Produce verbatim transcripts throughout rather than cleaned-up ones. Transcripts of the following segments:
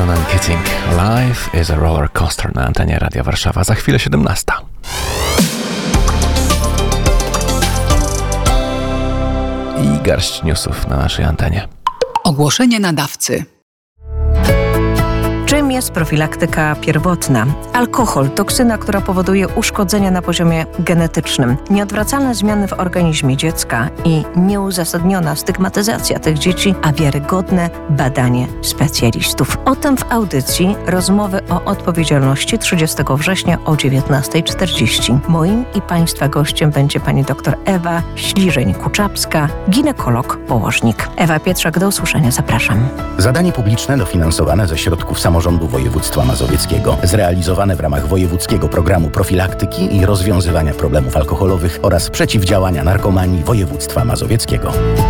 Ronan Keating. Life is a roller coaster na antenie Radia Warszawa. Za chwilę siedemnasta. I garść newsów na naszej antenie. Ogłoszenie nadawcy. Czym jest profilaktyka pierwotna? Alkohol, toksyna, która powoduje uszkodzenia na poziomie genetycznym, nieodwracalne zmiany w organizmie dziecka i nieuzasadniona stygmatyzacja tych dzieci, a wiarygodne badanie specjalistów. O tym w audycji rozmowy o odpowiedzialności trzydziestego września o dziewiętnasta czterdzieści. Moim i Państwa gościem będzie pani dr Ewa Śliżeń-Kuczapska, ginekolog, położnik. Ewa Pietrzak, do usłyszenia, zapraszam. Zadanie publiczne dofinansowane ze środków samorządu województwa mazowieckiego, zrealizowane w ramach wojewódzkiego programu profilaktyki i rozwiązywania problemów alkoholowych oraz przeciwdziałania narkomanii województwa mazowieckiego.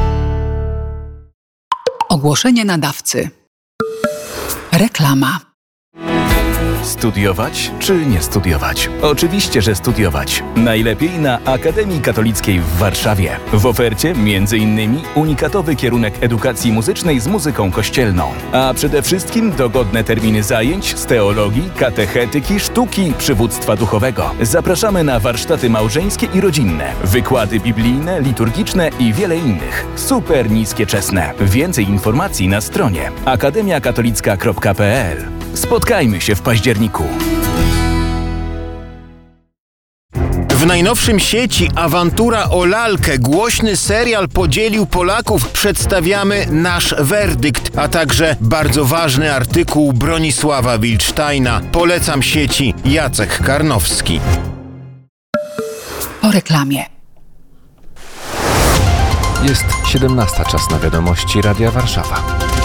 Ogłoszenie nadawcy. Reklama. Studiować czy nie studiować? Oczywiście, że studiować. Najlepiej na Akademii Katolickiej w Warszawie. W ofercie między innymi unikatowy kierunek edukacji muzycznej z muzyką kościelną. A przede wszystkim dogodne terminy zajęć z teologii, katechetyki, sztuki, przywództwa duchowego. Zapraszamy na warsztaty małżeńskie i rodzinne, wykłady biblijne, liturgiczne i wiele innych. Super niskie czesne. Więcej informacji na stronie akademia katolicka kropka p l. Spotkajmy się w październiku. W najnowszym sieci Awantura o lalkę głośny serial podzielił Polaków. Przedstawiamy nasz werdykt, a także bardzo ważny artykuł Bronisława Wilcztajna. Polecam sieci Jacek Karnowski. Po reklamie. Jest siedemnasta, czas na wiadomości Radia Warszawa.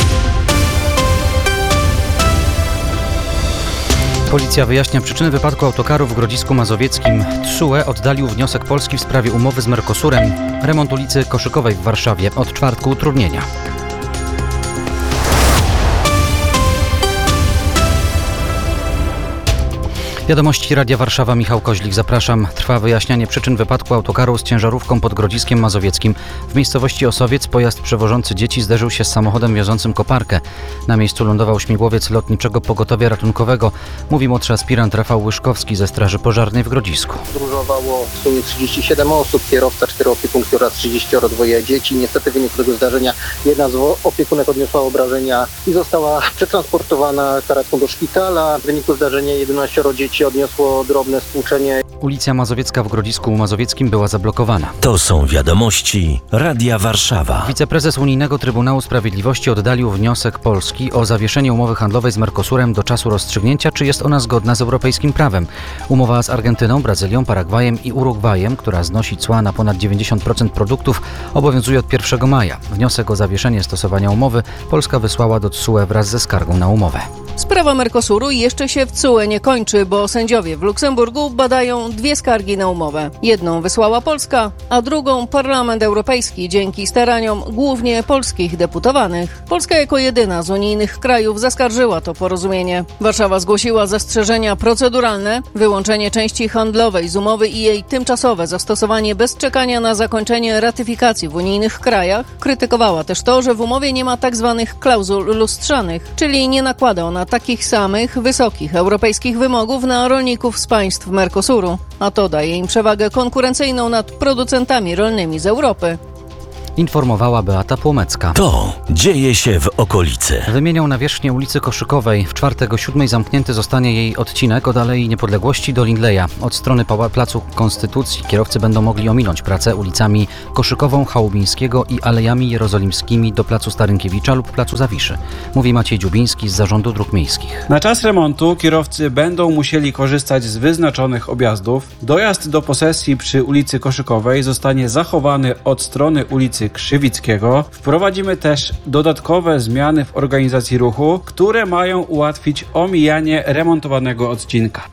Policja wyjaśnia przyczyny wypadku autokaru w Grodzisku Mazowieckim. T S U E oddalił wniosek Polski w sprawie umowy z Mercosurem. Remont ulicy Koszykowej w Warszawie. Od czwartku utrudnienia. Wiadomości Radia Warszawa, Michał Koźlik, zapraszam. Trwa wyjaśnianie przyczyn wypadku autokaru z ciężarówką pod Grodziskiem Mazowieckim. W miejscowości Osowiec pojazd przewożący dzieci zderzył się z samochodem wiozącym koparkę. Na miejscu lądował śmigłowiec Lotniczego Pogotowia Ratunkowego, mówi młodszy aspirant Rafał Łyszkowski ze Straży Pożarnej w Grodzisku. Podróżowało w sumie trzydzieści siedem osób, kierowca, cztery opiekunki oraz trzydzieści dwa dzieci. Niestety w wyniku tego zdarzenia jedna z opiekunek odniosła obrażenia i została przetransportowana karetką do szpitala. W wyniku zdarzenia jedenaście dzieci odniosło drobne stłuczenie. Ulica Mazowiecka w Grodzisku Mazowieckim była zablokowana. To są wiadomości Radia Warszawa. Wiceprezes Unijnego Trybunału Sprawiedliwości oddalił wniosek Polski o zawieszenie umowy handlowej z Mercosurem do czasu rozstrzygnięcia, czy jest ona zgodna z europejskim prawem. Umowa z Argentyną, Brazylią, Paragwajem i Urugwajem, która znosi cła na ponad dziewięćdziesiąt procent produktów, obowiązuje od pierwszego maja. Wniosek o zawieszenie stosowania umowy Polska wysłała do T S U E wraz ze skargą na umowę. Sprawa Mercosuru jeszcze się w T S U E nie kończy, bo sędziowie w Luksemburgu badają dwie skargi na umowę. Jedną wysłała Polska, a drugą Parlament Europejski dzięki staraniom głównie polskich deputowanych. Polska jako jedyna z unijnych krajów zaskarżyła to porozumienie. Warszawa zgłosiła zastrzeżenia proceduralne, wyłączenie części handlowej z umowy i jej tymczasowe zastosowanie bez czekania na zakończenie ratyfikacji w unijnych krajach. Krytykowała też to, że w umowie nie ma tzw. klauzul lustrzanych, czyli nie nakłada ona takich samych, wysokich europejskich wymogów na rolników z państw Mercosuru, a to daje im przewagę konkurencyjną nad producentami rolnymi z Europy. Informowała Beata Płomecka. To dzieje się w okolicy. Wymienią nawierzchnię ulicy Koszykowej. W czwartek o siódmej zamknięty zostanie jej odcinek od Alei Niepodległości do Lindleya. Od strony Placu Konstytucji kierowcy będą mogli ominąć pracę ulicami Koszykową, Chałubińskiego i Alejami Jerozolimskimi do Placu Starynkiewicza lub Placu Zawiszy. Mówi Maciej Dziubiński z Zarządu Dróg Miejskich. Na czas remontu kierowcy będą musieli korzystać z wyznaczonych objazdów. Dojazd do posesji przy ulicy Koszykowej zostanie zachowany od strony ulicy Krzywickiego. Wprowadzimy też dodatkowe zmiany w organizacji ruchu, które mają ułatwić omijanie remontowanego odcinka.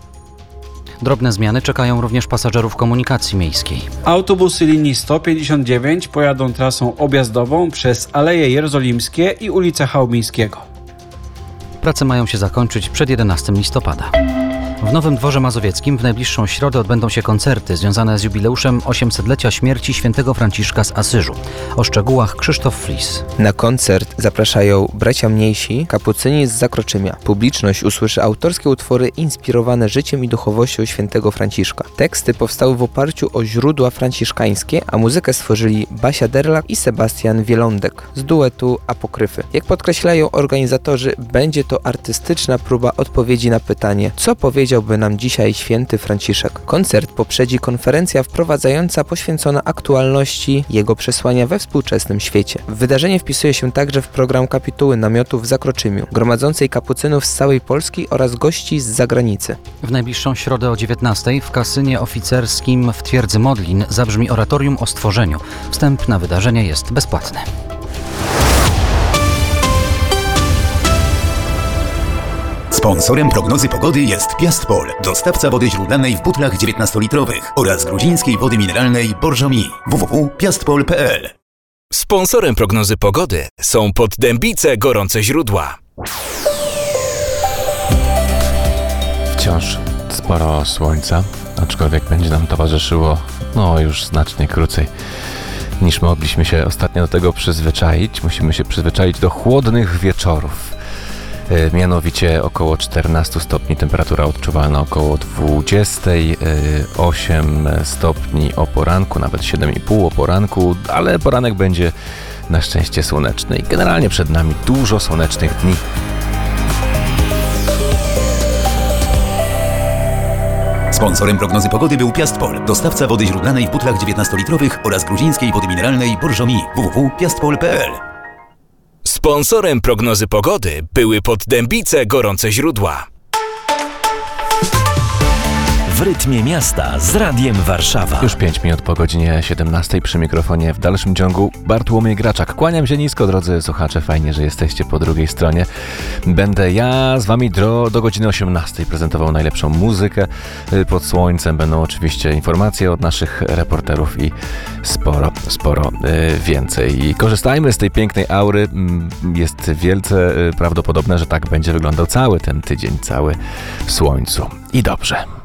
Drobne zmiany czekają również pasażerów komunikacji miejskiej. Autobusy linii sto pięćdziesiąt dziewięć pojadą trasą objazdową przez Aleje Jerozolimskie i ulicę Chałubińskiego. Prace mają się zakończyć przed jedenastego listopada. W Nowym Dworze Mazowieckim w najbliższą środę odbędą się koncerty związane z jubileuszem osiemsetlecia śmierci świętego Franciszka z Asyżu. O szczegółach Krzysztof Flis. Na koncert zapraszają bracia mniejsi, kapucyni z Zakroczymia. Publiczność usłyszy autorskie utwory inspirowane życiem i duchowością świętego Franciszka. Teksty powstały w oparciu o źródła franciszkańskie, a muzykę stworzyli Basia Derlak i Sebastian Wielądek z duetu Apokryfy. Jak podkreślają organizatorzy, będzie to artystyczna próba odpowiedzi na pytanie, co powiedziałby nam dzisiaj święty Franciszek. Koncert poprzedzi konferencja wprowadzająca poświęcona aktualności jego przesłania we współczesnym świecie. Wydarzenie wpisuje się także w program kapituły namiotu w Zakroczymiu, gromadzącej kapucynów z całej Polski oraz gości z zagranicy. W najbliższą środę o dziewiętnastej w kasynie oficerskim w Twierdzy Modlin zabrzmi oratorium o stworzeniu. Wstęp na wydarzenie jest bezpłatny. Sponsorem prognozy pogody jest Piastpol, dostawca wody źródlanej w butlach dziewiętnastolitrowych oraz gruzińskiej wody mineralnej Borżomi. w w w kropka piastpol kropka p l. Sponsorem prognozy pogody są Poddębice Gorące Źródła. Wciąż sporo słońca, aczkolwiek będzie nam towarzyszyło no już znacznie krócej niż mogliśmy się ostatnio do tego przyzwyczaić. Musimy się przyzwyczaić do chłodnych wieczorów. Mianowicie około czternaście stopni, temperatura odczuwalna około dwadzieścia, osiem stopni o poranku, nawet siedem i pół o poranku, ale poranek będzie na szczęście słoneczny i generalnie przed nami dużo słonecznych dni. Sponsorem prognozy pogody był Piastpol, dostawca wody źródlanej w butlach dziewiętnastolitrowych oraz gruzińskiej wody mineralnej Borżomi. w w w kropka piastpol kropka p l. Sponsorem prognozy pogody były Poddębice Gorące Źródła. W rytmie miasta z Radiem Warszawa. Już pięć minut po godzinie siedemnastej przy mikrofonie w dalszym ciągu Bartłomiej Graczak. Kłaniam się nisko, drodzy słuchacze, fajnie, że jesteście po drugiej stronie. Będę ja z wami do, do godziny osiemnastej prezentował najlepszą muzykę pod słońcem. Będą oczywiście informacje od naszych reporterów i sporo, sporo więcej. I korzystajmy z tej pięknej aury. Jest wielce prawdopodobne, że tak będzie wyglądał cały ten tydzień, cały w słońcu. I dobrze.